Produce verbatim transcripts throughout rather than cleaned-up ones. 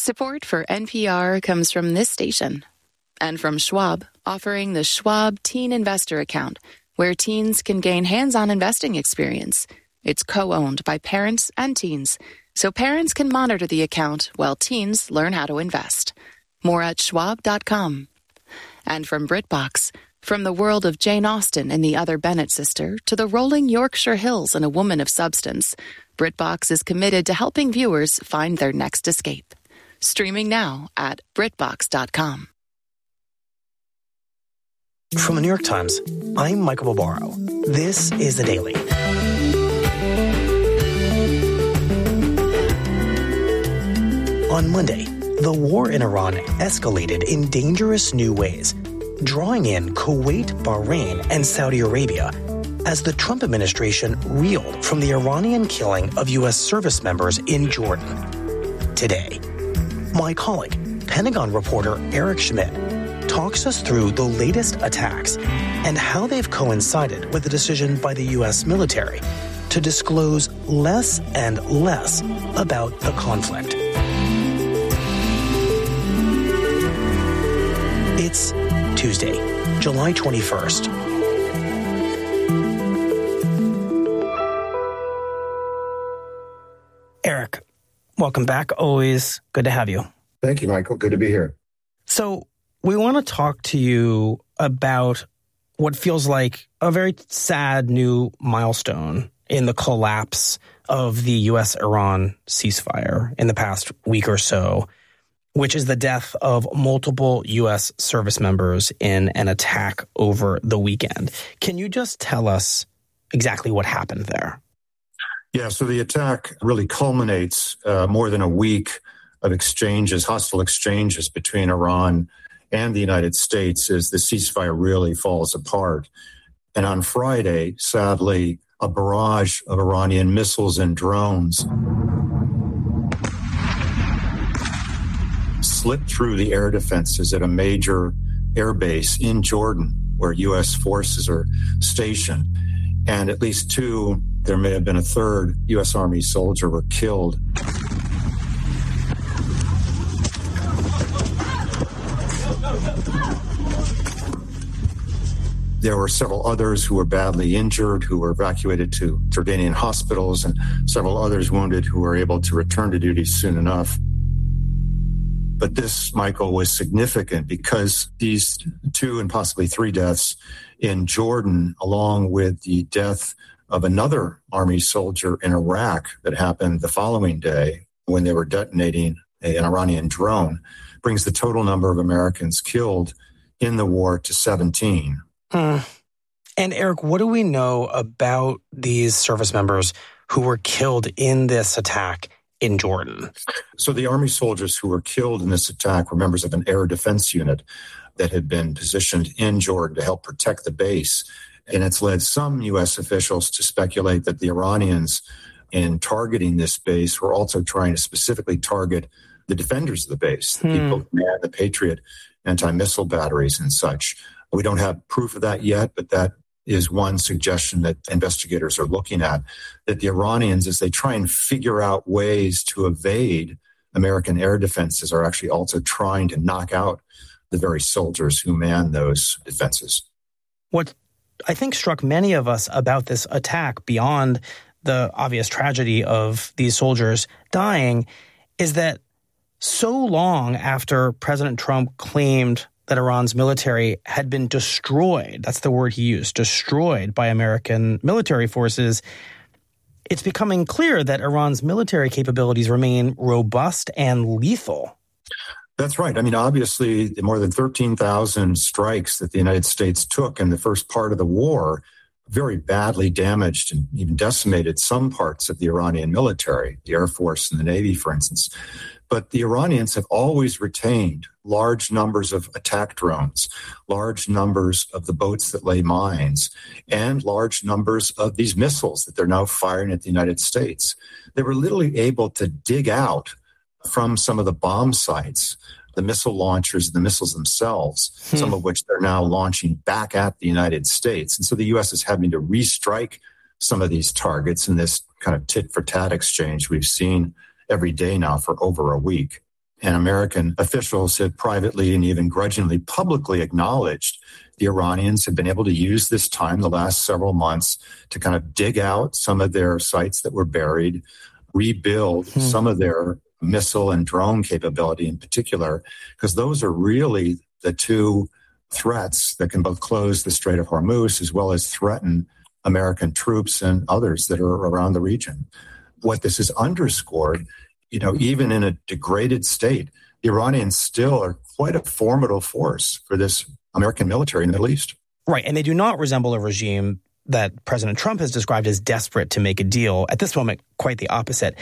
Support for N P R comes from this station and from Schwab, offering the Schwab Teen Investor Account, where teens can gain hands-on investing experience. It's co-owned by parents and teens, so parents can monitor the account while teens learn how to invest. More at schwab dot com. And from BritBox, from the world of Jane Austen and the Other Bennet sister to the rolling Yorkshire Hills and A Woman of Substance, BritBox is committed to helping viewers find their next escape. Streaming now at brit box dot com. From the New York Times, I'm Michael Barbaro. This is The Daily. On Monday, the war in Iran escalated in dangerous new ways, drawing in Kuwait, Bahrain, and Saudi Arabia as the Trump administration reeled from the Iranian killing of U S service members in Jordan. Today, my colleague, Pentagon reporter Eric Schmidt, talks us through the latest attacks and how they've coincided with the decision by the U S military to disclose less and less about the conflict. It's Tuesday, July twenty-first. Eric, welcome back. Always good to have you. Thank you, Michael. Good to be here. So we want to talk to you about what feels like a very sad new milestone in the collapse of the U S Iran ceasefire in the past week or so, which is the death of multiple U S service members in an attack over the weekend. Can you just tell us exactly what happened there? Yeah, so the attack really culminates uh, more than a week of exchanges, hostile exchanges between Iran and the United States as the ceasefire really falls apart. And on Friday, sadly, a barrage of Iranian missiles and drones slipped through the air defenses at a major air base in Jordan, where U S forces are stationed. And at least two, there may have been a third, U S Army soldier were killed. There were several others who were badly injured, who were evacuated to Jordanian hospitals, and several others wounded who were able to return to duty soon enough. But this, Michael, was significant because these two and possibly three deaths in Jordan, along with the death of another Army soldier in Iraq that happened the following day when they were detonating an Iranian drone, brings the total number of Americans killed in the war to seventeen. Hmm. And Eric, what do we know about these service members who were killed in this attack in Jordan? So the Army soldiers who were killed in this attack were members of an air defense unit that had been positioned in Jordan to help protect the base. And it's led some U S officials to speculate that the Iranians, in targeting this base, were also trying to specifically target the defenders of the base, the hmm. people who man the Patriot anti-missile batteries and such. We don't have proof of that yet, but that is one suggestion that investigators are looking at, that the Iranians, as they try and figure out ways to evade American air defenses, are actually also trying to knock out the very soldiers who man those defenses. What I think struck many of us about this attack, beyond the obvious tragedy of these soldiers dying, is that so long after President Trump claimed that Iran's military had been destroyed, that's the word he used, destroyed by American military forces, it's becoming clear that Iran's military capabilities remain robust and lethal. That's right. I mean, obviously, the more than thirteen thousand strikes that the United States took in the first part of the war very badly damaged and even decimated some parts of the Iranian military, the Air Force and the Navy, for instance. But the Iranians have always retained large numbers of attack drones, large numbers of the boats that lay mines, and large numbers of these missiles that they're now firing at the United States. They were literally able to dig out from some of the bomb sites the missile launchers, the missiles themselves, hmm. some of which they're now launching back at the United States. And so the U S is having to restrike some of these targets in this kind of tit-for-tat exchange we've seen every day now for over a week. And American officials have privately and even grudgingly publicly acknowledged the Iranians have been able to use this time, the last several months, to kind of dig out some of their sites that were buried, rebuild hmm. some of their missile and drone capability in particular, because those are really the two threats that can both close the Strait of Hormuz as well as threaten American troops and others that are around the region. What this has underscored, you know, even in a degraded state, the Iranians still are quite a formidable force for this American military in the Middle East. Right, and they do not resemble a regime that President Trump has described as desperate to make a deal. At this moment, quite the opposite.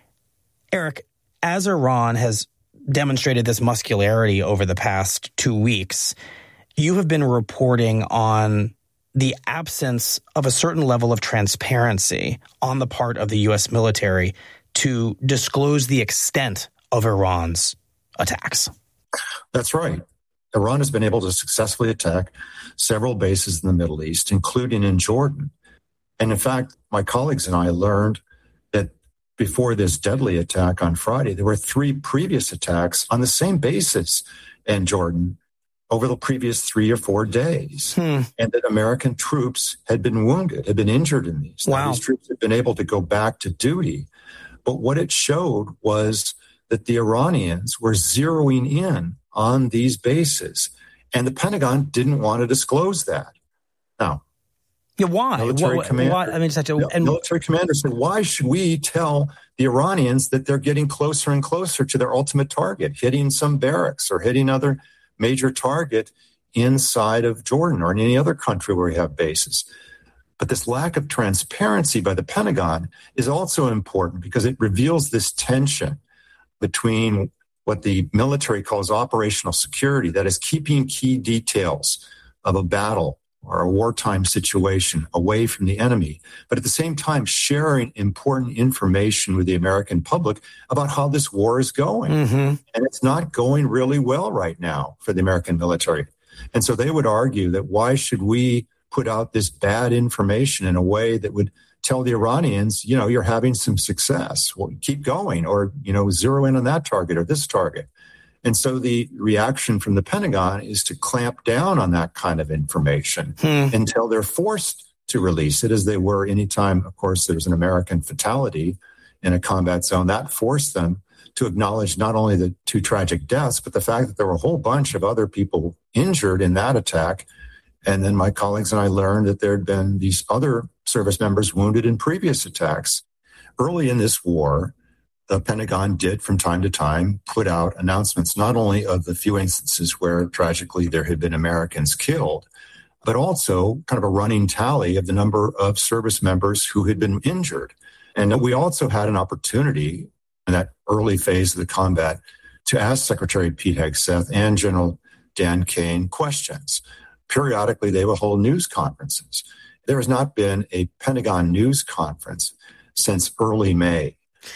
Eric, as Iran has demonstrated this muscularity over the past two weeks, you have been reporting on the absence of a certain level of transparency on the part of the U S military to disclose the extent of Iran's attacks. That's right. Iran has been able to successfully attack several bases in the Middle East, including in Jordan. And in fact, my colleagues and I learned that before this deadly attack on Friday, there were three previous attacks on the same bases in Jordan over the previous three or four days, hmm. and that American troops had been wounded, had been injured in these. Wow. Now, these troops had been able to go back to duty. But what it showed was that the Iranians were zeroing in on these bases, and the Pentagon didn't want to disclose that. Now, yeah, why? Military what, commander, what, I mean, such a, and, military commander said, why should we tell the Iranians that they're getting closer and closer to their ultimate target, hitting some barracks or hitting other major target inside of Jordan or in any other country where we have bases? But this lack of transparency by the Pentagon is also important because it reveals this tension between what the military calls operational security, that is keeping key details of a battle or a wartime situation away from the enemy, but at the same time sharing important information with the American public about how this war is going. Mm-hmm. And it's not going really well right now for the American military. And so they would argue that why should we put out this bad information in a way that would tell the Iranians, you know, you're having some success, well, keep going, or, you know, zero in on that target or this target. And so the reaction from the Pentagon is to clamp down on that kind of information hmm. until they're forced to release it, as they were anytime, of course, there was an American fatality in a combat zone. That forced them to acknowledge not only the two tragic deaths, but the fact that there were a whole bunch of other people injured in that attack. And then my colleagues and I learned that there had been these other service members wounded in previous attacks. Early in this war, the Pentagon did from time to time put out announcements, not only of the few instances where tragically there had been Americans killed, but also kind of a running tally of the number of service members who had been injured. And we also had an opportunity in that early phase of the combat to ask Secretary Pete Hegseth and General Dan Kane questions. Periodically, they would hold news conferences. There has not been a Pentagon news conference since early May.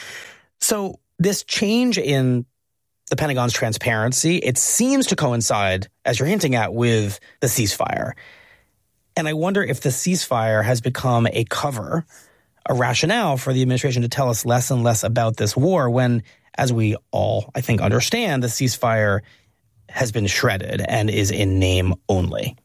So this change in the Pentagon's transparency, it seems to coincide, as you're hinting at, with the ceasefire. And I wonder if the ceasefire has become a cover, a rationale for the administration to tell us less and less about this war when, as we all, I think, understand, the ceasefire has been shredded and is in name only.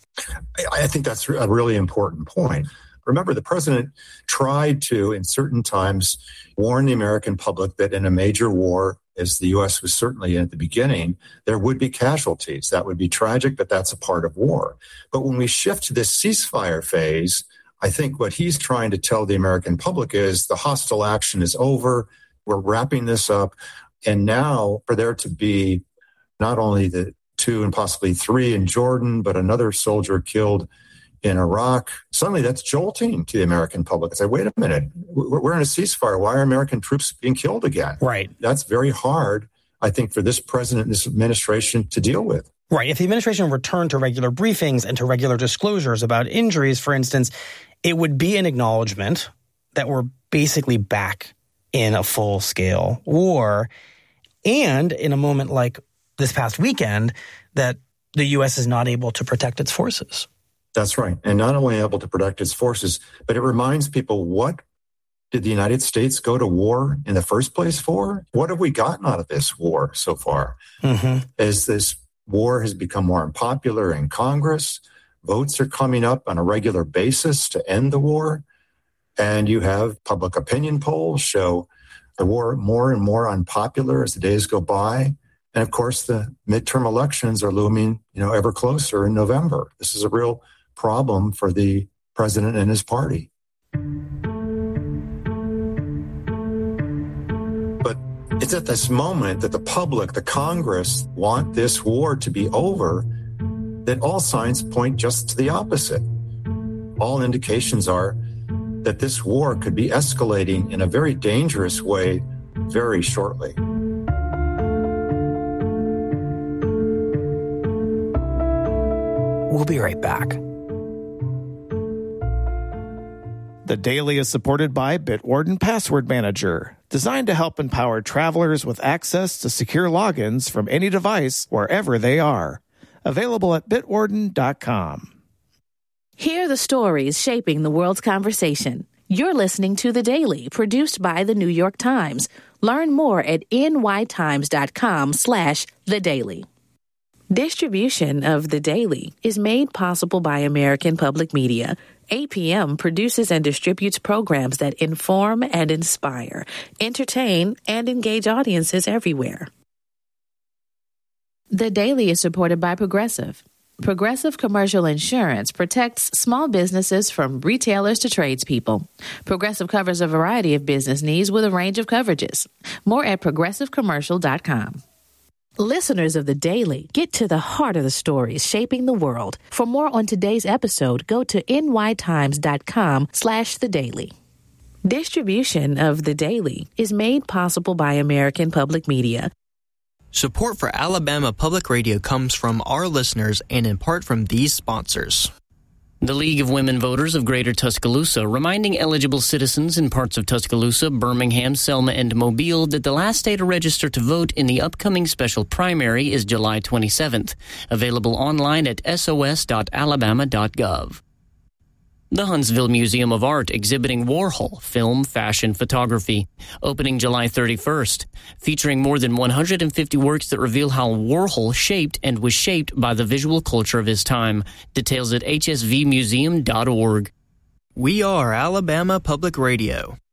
I think that's a really important point. Remember, the president tried to, in certain times, warn the American public that in a major war, as the U S was certainly in at the beginning, there would be casualties. That would be tragic, but that's a part of war. But when we shift to this ceasefire phase, I think what he's trying to tell the American public is the hostile action is over. We're wrapping this up. And now for there to be not only the two and possibly three in Jordan, but another soldier killed in Iraq, suddenly that's jolting to the American public. Say, wait a minute, we're in a ceasefire. Why are American troops being killed again? Right. That's very hard, I think, for this president and this administration to deal with. Right. If the administration returned to regular briefings and to regular disclosures about injuries, for instance, it would be an acknowledgement that we're basically back in a full-scale war. And in a moment like this past weekend, that the U S is not able to protect its forces. That's right. And not only able to protect its forces, but it reminds people what did the United States go to war in the first place for? What have we gotten out of this war so far? Mm-hmm. As this war has become more unpopular in Congress, votes are coming up on a regular basis to end the war. And you have public opinion polls show the war more and more unpopular as the days go by. And of course, the midterm elections are looming, you know, ever closer in November. This is a real problem for the president and his party. But it's at this moment that the public, the Congress, want this war to be over, that all signs point just to the opposite. All indications are that this war could be escalating in a very dangerous way very shortly. We'll be right back. The Daily is supported by Bitwarden Password Manager, designed to help empower travelers with access to secure logins from any device wherever they are. Available at bitwarden dot com. Hear the stories shaping the world's conversation. You're listening to The Daily, produced by The New York Times. Learn more at n y times dot com slash the daily. Distribution of The Daily is made possible by American Public Media. A P M produces and distributes programs that inform and inspire, entertain, and engage audiences everywhere. The Daily is supported by Progressive. Progressive Commercial Insurance protects small businesses from retailers to tradespeople. Progressive covers a variety of business needs with a range of coverages. More at progressive commercial dot com. Listeners of The Daily, get to the heart of the stories shaping the world. For more on today's episode, go to n y times dot com slash the daily. Distribution of The Daily is made possible by American Public Media. Support for Alabama Public Radio comes from our listeners and in part from these sponsors. The League of Women Voters of Greater Tuscaloosa reminding eligible citizens in parts of Tuscaloosa, Birmingham, Selma, and Mobile that the last day to register to vote in the upcoming special primary is July twenty-seventh. Available online at s o s dot alabama dot gov. The Huntsville Museum of Art exhibiting Warhol, film, fashion, photography, opening July thirty-first, featuring more than one hundred fifty works that reveal how Warhol shaped and was shaped by the visual culture of his time. Details at h s v museum dot org. We are Alabama Public Radio.